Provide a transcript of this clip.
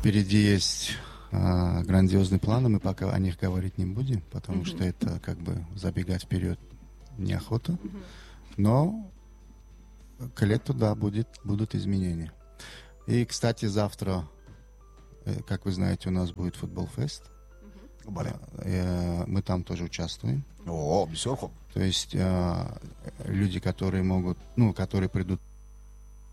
впереди есть грандиозные планы, мы пока о них говорить не будем, потому что это как бы забегать вперед неохота. Но к лету, да, будут изменения. И, кстати, завтра, как вы знаете, у нас будет футбол-фест. Мы там тоже участвуем. О, все. То есть люди, которые могут, которые придут